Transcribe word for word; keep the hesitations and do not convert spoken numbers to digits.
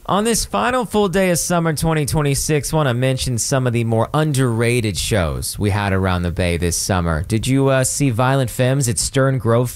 On this final full day of summer twenty twenty-six, want to mention some of the more underrated shows we had around the Bay this summer. Did you uh, see Violent Femmes at Stern Grove